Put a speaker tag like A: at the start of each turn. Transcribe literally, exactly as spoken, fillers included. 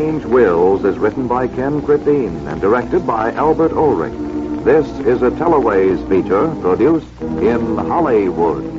A: Strange Wills is written by Ken Crittine and directed by Albert Ulrich. This is a Teleways feature produced in Hollywood.